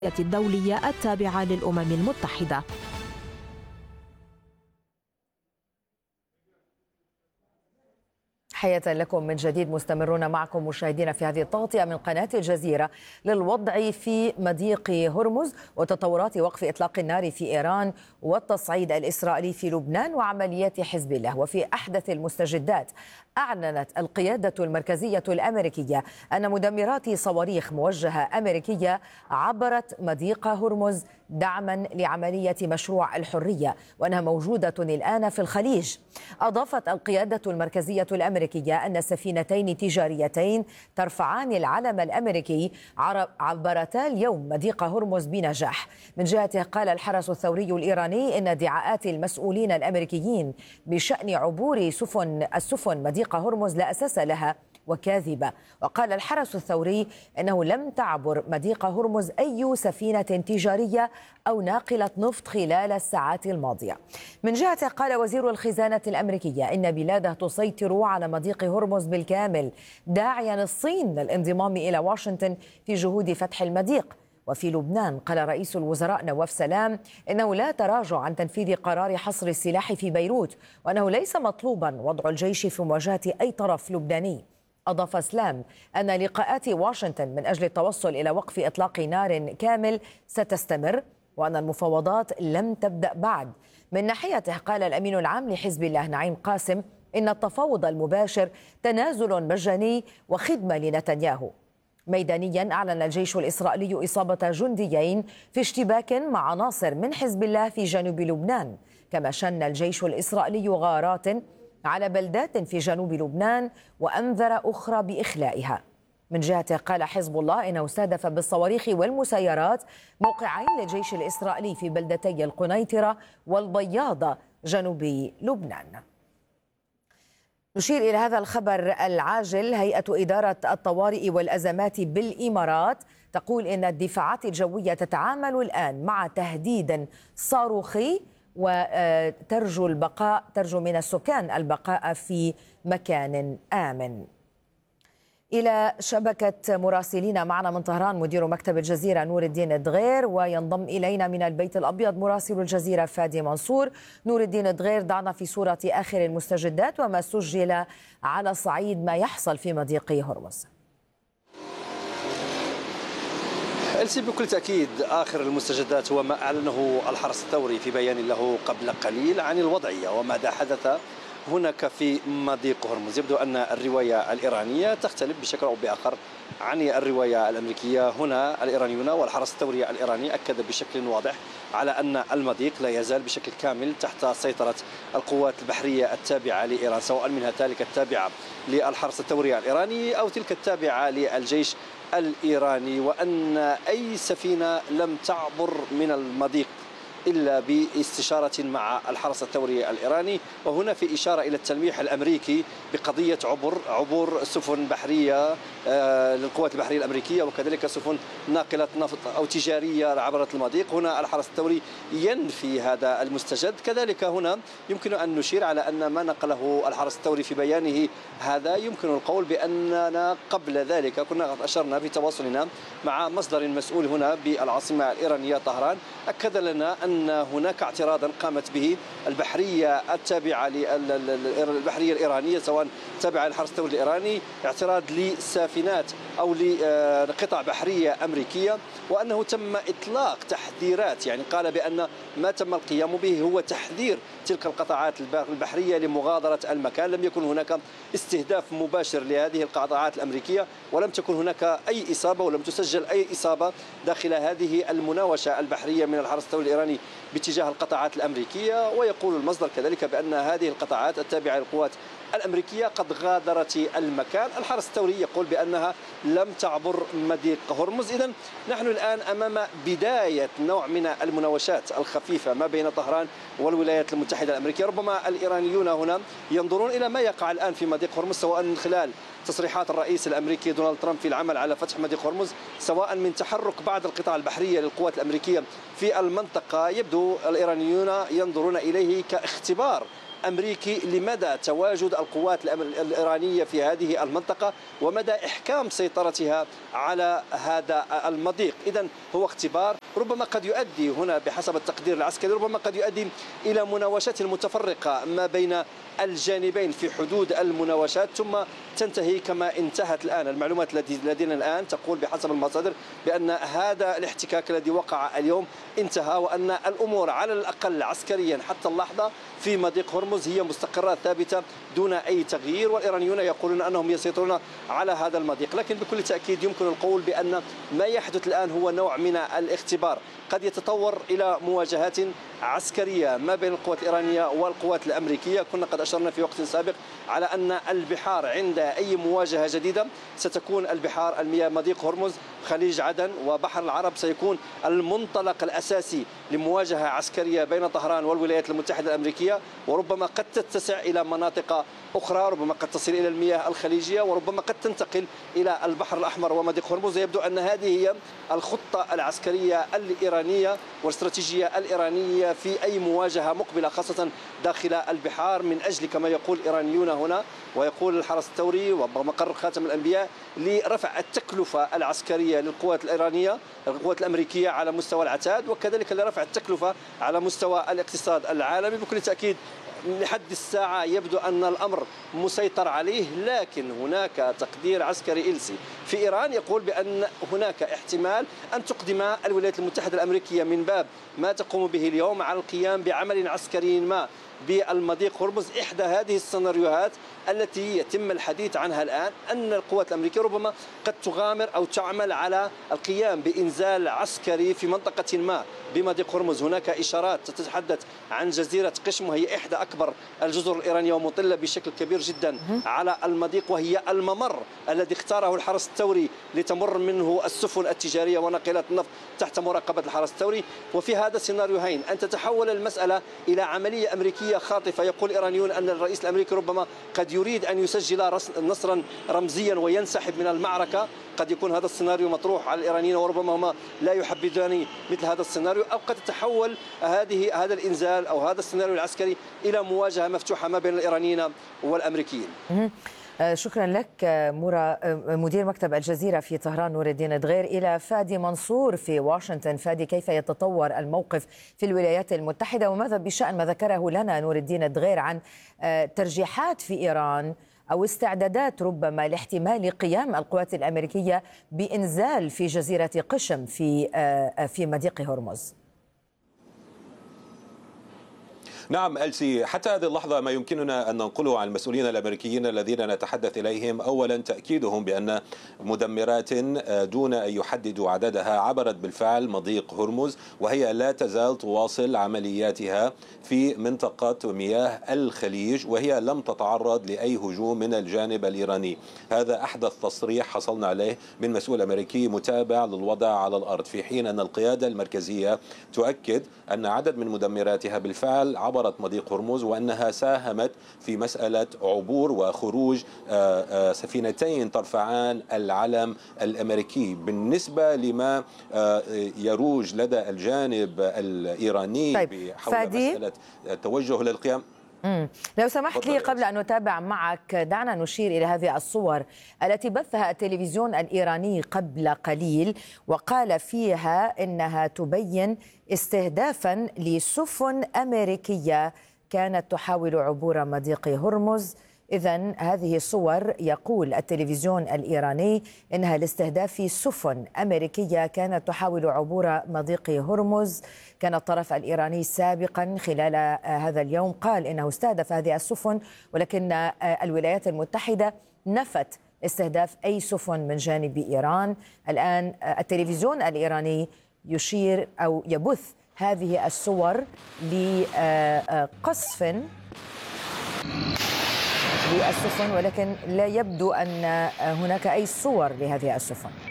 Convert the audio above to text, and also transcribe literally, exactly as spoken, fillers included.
الدولية التابعة للأمم المتحدة. حياة لكم من جديد، مستمرون معكم مشاهدينا في هذه التغطية من قناة الجزيرة للوضع في مضيق هرمز وتطورات وقف إطلاق النار في إيران والتصعيد الإسرائيلي في لبنان وعمليات حزب الله. وفي أحدث المستجدات، أعلنت القيادة المركزية الأمريكية أن مدمرات صواريخ موجهة أمريكية عبرت مضيق هرمز دعما لعملية مشروع الحرية، وأنها موجودة الآن في الخليج. أضافت القيادة المركزية الأمريكية أن سفينتين تجاريتين ترفعان العلم الأمريكي عبرتا اليوم مضيق هرمز بنجاح. من جهته، قال الحرس الثوري الإيراني إن ادعاءات المسؤولين الأمريكيين بشأن عبور سفن السفن مضيق هرمز لا أساس لها وكاذبة. وقال الحرس الثوري إنه لم تعبر مضيق هرمز أي سفينة تجارية أو ناقلة نفط خلال الساعات الماضية. من جهته، قال وزير الخزانة الأمريكية إن بلاده تسيطر على مضيق هرمز بالكامل، داعيا الصين للانضمام إلى واشنطن في جهود فتح المضيق. وفي لبنان، قال رئيس الوزراء نواف سلام إنه لا تراجع عن تنفيذ قرار حصر السلاح في بيروت، وأنه ليس مطلوبا وضع الجيش في مواجهة أي طرف لبناني. أضاف سلام أن لقاءات واشنطن من أجل التوصل إلى وقف إطلاق نار كامل ستستمر، وأن المفاوضات لم تبدأ بعد. من ناحيته، قال الأمين العام لحزب الله نعيم قاسم إن التفاوض المباشر تنازل مجاني وخدمة لنتنياهو. ميدانيا، أعلن الجيش الإسرائيلي إصابة جنديين في اشتباك مع عناصر من حزب الله في جنوب لبنان، كما شن الجيش الإسرائيلي غارات على بلدات في جنوب لبنان وأنذر أخرى بإخلائها. من جهته، قال حزب الله إنه استهدف بالصواريخ والمسيرات موقعين للجيش الإسرائيلي في بلدتي القنيطرة والبياضة جنوب لبنان. نشير إلى هذا الخبر العاجل. هيئة إدارة الطوارئ والأزمات بالإمارات تقول إن الدفاعات الجوية تتعامل الآن مع تهديد صاروخي، وترجو البقاء ترجو من السكان البقاء في مكان آمن. إلى شبكة مراسلين معنا من طهران مدير مكتب الجزيرة نور الدين الدغير، وينضم إلينا من البيت الأبيض مراسل الجزيرة فادي منصور. نور الدين الدغير، ضعنا في صورة آخر المستجدات وما سجل على صعيد ما يحصل في مضيق هرمز. ألسي بكل تأكيد آخر المستجدات هو ما أعلنه الحرس الثوري في بيان له قبل قليل عن الوضعية وماذا حدث هناك في مضيق هرمز. يبدو أن الرواية الإيرانية تختلف بشكل أو بآخر عن الرواية الأمريكية. هنا الإيرانيون والحرس الثوري الإيراني أكد بشكل واضح على أن المضيق لا يزال بشكل كامل تحت سيطرة القوات البحرية التابعة لإيران، سواء منها تلك التابعة للحرس الثوري الإيراني أو تلك التابعة للجيش الإيراني، وأن أي سفينة لم تعبر من المضيق إلا باستشارة مع الحرس الثوري الإيراني. وهنا في إشارة إلى التلميح الأمريكي بقضية عبر عبور سفن بحرية للقوات البحرية الأمريكية وكذلك سفن ناقلة نفط أو تجارية عبرت المضيق. هنا الحرس الثوري ينفي هذا المستجد. كذلك هنا يمكن أن نشير على أن ما نقله الحرس الثوري في بيانه هذا يمكن القول بأننا قبل ذلك كنا قد أشرنا في تواصلنا مع مصدر مسؤول هنا بالعاصمة الإيرانية طهران، أكد لنا أن أن هناك اعتراضا قامت به البحرية التابعة للبحرية الإيرانية سواء تابعة للحرس الثوري الإيراني، اعتراض لسافينات أو لقطع بحرية أمريكية، وأنه تم إطلاق تحذيرات. يعني قال بأن ما تم القيام به هو تحذير تلك القطاعات البحرية لمغادرة المكان. لم يكن هناك استهداف مباشر لهذه القطاعات الأمريكية، ولم تكن هناك أي إصابة ولم تسجل أي إصابة داخل هذه المناوشة البحرية من الحرس الثوري الإيراني باتجاه القطاعات الأمريكية. ويقول المصدر كذلك بأن هذه القطاعات التابعة للقوات الأمريكية قد غادرت المكان. الحرس الثوري يقول بأنها لم تعبر مضيق هرمز. إذن نحن الآن أمام بداية نوع من المناوشات الخفيفة ما بين طهران والولايات المتحدة الأمريكية. ربما الإيرانيون هنا ينظرون إلى ما يقع الآن في مضيق هرمز، سواء من خلال تصريحات الرئيس الأمريكي دونالد ترامب في العمل على فتح مضيق هرمز، سواء من تحرك بعض القطع البحرية للقوات الأمريكية في المنطقة. يبدو الإيرانيون ينظرون إليه كاختبار أمريكي لمدى تواجد القوات الإيرانية في هذه المنطقة ومدى إحكام سيطرتها على هذا المضيق. إذن هو اختبار ربما قد يؤدي هنا بحسب التقدير العسكري ربما قد يؤدي إلى مناوشات متفرقة ما بين الجانبين في حدود المناوشات ثم تنتهي كما انتهت الآن. المعلومات التي لدينا الآن تقول بحسب المصادر بأن هذا الاحتكاك الذي وقع اليوم انتهى وأن الأمور على الأقل عسكريا حتى اللحظة في مضيق هرمز هي مستقرة ثابتة دون أي تغيير، والإيرانيون يقولون أنهم يسيطرون على هذا المضيق. لكن بكل تأكيد يمكن القول بأن ما يحدث الآن هو نوع من الاختبار قد يتطور إلى مواجهات عسكرية ما بين القوات الإيرانية والقوات الأمريكية. كنا قد أشرنا في وقت سابق على أن البحار عند أي مواجهة جديدة ستكون البحار المياه مضيق هرمز خليج عدن وبحر العرب سيكون المنطلق الأساسي لمواجهة عسكرية بين طهران والولايات المتحدة الأمريكية، وربما قد تتسع إلى مناطق أخرى، ربما قد تصل إلى المياه الخليجية وربما قد تنتقل إلى البحر الأحمر ومضيق هرمز. يبدو أن هذه هي الخطة العسكرية الإيرانية والاستراتيجية الإيرانية في أي مواجهة مقبلة خاصة داخل البحار من أجل كما يقول الإيرانيون هنا ويقول الحرس الثوري ومقر خاتم الأنبياء لرفع التكلفة العسكرية للقوات الإيرانية القوات الأمريكية على مستوى العتاد وكذلك لرفع التكلفة على مستوى الاقتصاد العالمي. بكل تأكيد لحد الساعة يبدو أن الأمر مسيطر عليه، لكن هناك تقدير عسكري إلسي في إيران يقول بأن هناك احتمال أن تقدم الولايات المتحدة الأمريكية من باب ما تقوم به اليوم على القيام بعمل عسكري ما بالمضيق هرمز. إحدى هذه السيناريوهات التي يتم الحديث عنها الآن أن القوات الأمريكية ربما قد تغامر أو تعمل على القيام بإنزال عسكري في منطقة ما بمضيق هرمز. هناك إشارات تتحدث عن جزيرة قشم وهي إحدى أكبر الجزر الإيرانية ومطلة بشكل كبير جدا على المضيق وهي الممر الذي اختاره الحرس الثوري لتمر منه السفن التجارية وناقلات النفط تحت مراقبة الحرس الثوري. وفي هذا السيناريوهين أن تتحول المسألة إلى عملية أمريكية خاطفة. يقول الإيرانيون أن الرئيس الأمريكي ربما قد يريد أن يسجل نصرا رمزيا وينسحب من المعركة. قد يكون هذا السيناريو مطروح على الإيرانيين وربما هم لا يحبذان مثل هذا السيناريو، أو قد تتحول هذه هذا الإنزال أو هذا السيناريو العسكري إلى مواجهة مفتوحة ما بين الإيرانيين والأمريكيين. شكرا لك مورا، مدير مكتب الجزيرة في طهران نور الدين دغير. إلى فادي منصور في واشنطن. فادي، كيف يتطور الموقف في الولايات المتحدة وماذا بشأن ما ذكره لنا نور الدين دغير عن ترجيحات في إيران أو استعدادات ربما لاحتمال قيام القوات الأمريكية بإنزال في جزيرة قشم في في مضيق هرمز؟ نعم ألسي، حتى هذه اللحظة ما يمكننا أن ننقله عن المسؤولين الأمريكيين الذين نتحدث إليهم أولا تأكيدهم بأن مدمرات دون أن يحددوا عددها عبرت بالفعل مضيق هرمز وهي لا تزال تواصل عملياتها في منطقة مياه الخليج وهي لم تتعرض لأي هجوم من الجانب الإيراني. هذا أحدث تصريح حصلنا عليه من مسؤول أمريكي متابع للوضع على الأرض، في حين أن القيادة المركزية تؤكد أن عدد من مدمراتها بالفعل عبر مضيق هرمز وأنها ساهمت في مسألة عبور وخروج سفينتين ترفعان العلم الأمريكي. بالنسبة لما يروج لدى الجانب الإيراني طيب حول مسألة التوجه للقيام، مم. لو سمحت لي قبل أن نتابع معك دعنا نشير إلى هذه الصور التي بثها التلفزيون الإيراني قبل قليل وقال فيها إنها تبين استهدافا لسفن أمريكية كانت تحاول عبور مضيق هرمز. إذن هذه صور يقول التلفزيون الإيراني إنها لاستهداف سفن أمريكية كانت تحاول عبور مضيق هرمز. كان الطرف الإيراني سابقا خلال هذا اليوم قال إنه استهدف هذه السفن، ولكن الولايات المتحدة نفت استهداف أي سفن من جانب إيران. الآن التلفزيون الإيراني يشير أو يبث هذه الصور لقصف للسفن، ولكن لا يبدو أن هناك أي صور لهذه السفن.